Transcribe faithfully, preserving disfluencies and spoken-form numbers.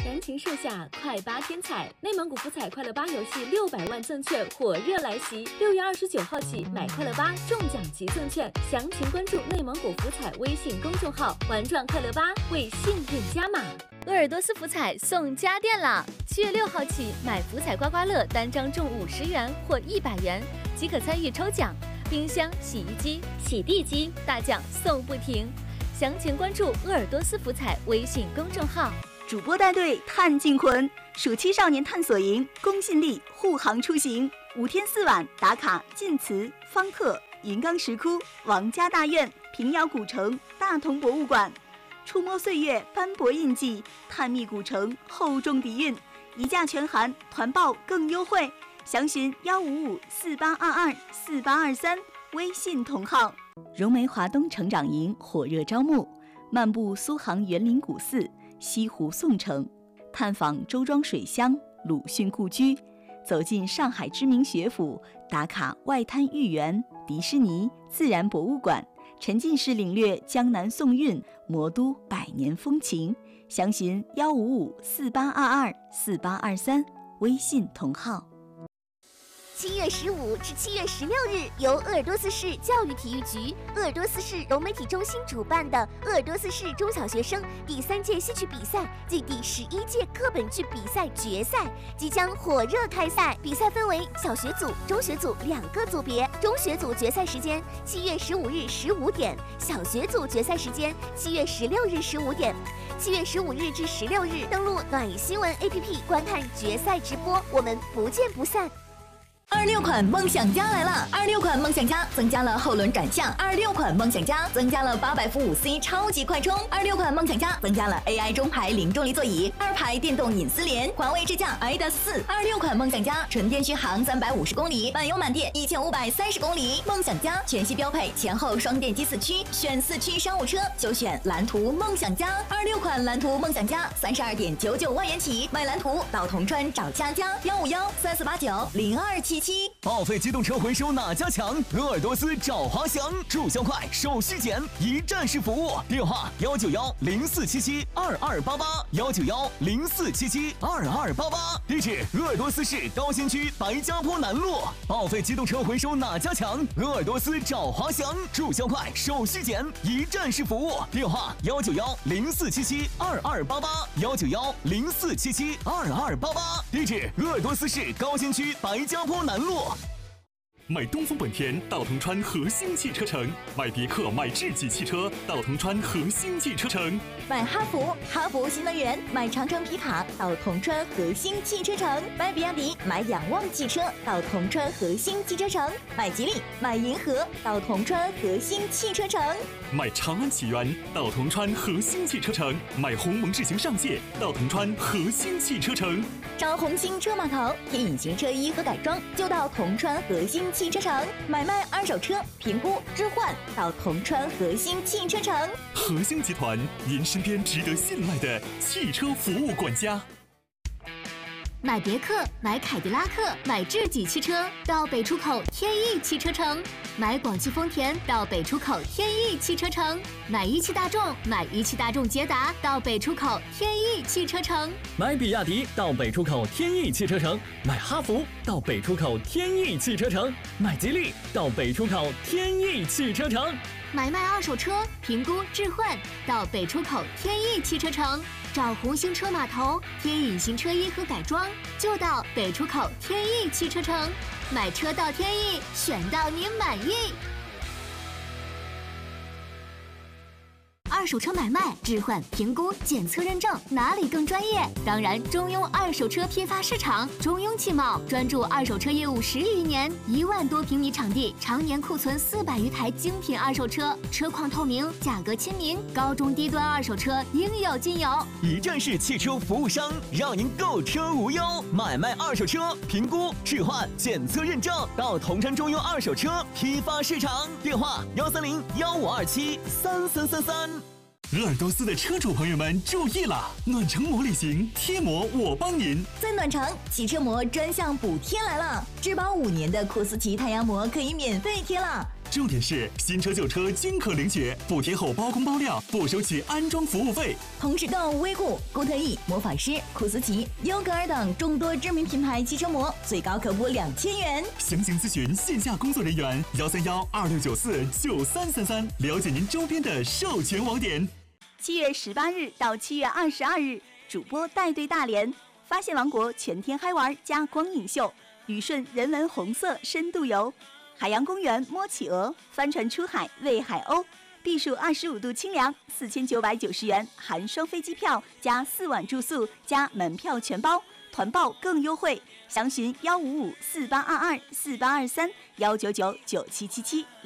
燃情盛夏，快八天彩，内蒙古福彩快乐八游戏六百万赠券火热来袭，六月二十九号起买快乐八中奖即赠券，详情关注内蒙古福彩微信公众号，玩转快乐八，为幸运加码。鄂尔多斯福彩送家电啦！七月六号起买福彩刮刮乐单张中五十元或一百元，即可参与抽奖，冰箱、洗衣机、洗地机大奖送不停。详情关注鄂尔多斯福彩微信公众号。 主播带队探净魂，暑期少年探索营，公信力护航出行，五天四晚打卡晋祠、方特、云冈石窟、王家大院、平遥古城、大同博物馆，触摸岁月斑驳印记，探秘古城厚重底蕴，一价全含，团报更优惠，详询幺五五四八二二四八二三微信同号。融媒华东成长营火热招募，漫步苏杭园林古寺、西湖宋城，探访周庄水乡、鲁迅故居，走进上海知名学府，打卡外滩豫园、迪士尼、自然博物馆，沉浸式领略江南宋韵、魔都百年风情。详询幺五五四八二二四八二三微信同号。 七月十五至七月十六日，由鄂尔多斯市教育体育局、鄂尔多斯市融媒体中心主办的鄂尔多斯市中小学生第三届戏曲比赛暨第十一届课本剧比赛决赛即将火热开赛。比赛分为小学组、中学组两个组别。中学组决赛时间七月十五日十五点，小学组决赛时间七月十六日十五点。七月十五日至十六日，登录暖意新闻 A P P 观看决赛直播，我们不见不散。 二六款梦想家来了！二六款梦想家增加了后轮转向，二六款梦想家增加了八百伏五 C 超级快充，二六款梦想家增加了 A I 中排零重力座椅，二排电动隐私联，环卫智驾 I D A S 四。二六款梦想家纯电续航三百五十公里，满油满电一千五百三十公里。梦想家全系标配前后双电机四驱，选四驱商务车就选蓝图梦想家。二六款蓝图梦想家三十二点九九万元起，买蓝图到铜川找佳佳幺五幺三四八九零二七。 报废机动车回收哪家强？鄂尔多斯找华翔，注销快，手续简，一站式服务。电话幺九幺零四七七二二八八幺九幺零四七七二二八八。地址：鄂尔多斯市高新区白家坡南路。报废机动车回收哪家强？鄂尔多斯找华翔，注销快，手续简，一站式服务。电话幺九幺零四七七二二八八幺九幺零四七七二二八八。地址：鄂尔多斯市高新区白家坡南路。 买东风本田到铜川核心汽车城，买别克、买智己汽车到铜川核心汽车城， 买哈弗、哈弗新能源、买长城皮卡到铜川核心汽车城，买比亚迪、买仰望汽车到铜川核心汽车城，买吉利、买银河到铜川核心汽车城， 买长安启源到铜川核心汽车城，买鸿蒙智行上界到铜川核心汽车城。 找红星车码头贴隐形车衣和改装就到铜川核心汽车城，买卖二手车评估置换到铜川核心汽车城。 核心集团，您身边值得信赖的汽车服务管家。 买别克、买凯迪拉克、买智己汽车到北出口天翼汽车城，买广汽丰田到北出口天翼汽车城，买一汽大众、买一汽大众捷达到北出口天翼汽车城， 买比亚迪到北出口天翼汽车城，买哈弗到北出口天翼汽车城，买吉利到北出口天翼汽车城。 买卖二手车评估置换到北出口天翼汽车城，找红星车码头贴隐形车衣和改装就到北出口天翼汽车城，买车到天翼，选到您满意。二手车买卖、置换、评估、检测认证，哪里更专业？当然，中庸二手车批发市场，中庸汽贸专注二手车业务十余年，一万多平米场地，常年库存四百余台精品二手车，车况透明，价格亲民，高中低端二手车应有尽有。 一站式汽车服务商，让您购车无忧。买卖二手车，评估、置换、检测认证，到铜川中庸二手车批发市场。电话幺三零幺五二七三三三三。 鄂尔多斯的车主朋友们注意了，暖城膜旅行贴膜我帮您。 在暖城，汽车膜专项补贴来了，质保五年的库斯奇太阳膜可以免费贴了。 重点是新车旧车均可领取，补贴后包工包料，不收取安装服务费。 同时购威固、固特异、魔法师、库斯奇、优格尔等众多知名品牌汽车膜，最高可补两千元。 详情咨询线下工作人员幺三幺二六九四九三三三，了解您周边的授权网点。 七月十八日到七月二十二日，主播带队大连，发现王国全天嗨玩加光影秀，旅顺人文红色深度游，海洋公园摸企鹅，帆船出海喂海鸥，避暑二十五度清凉，四千九百九十元含双飞机票加四晚住宿加门票全包，团报更优惠，详询幺五五四八二二四八二三幺九九九七七七。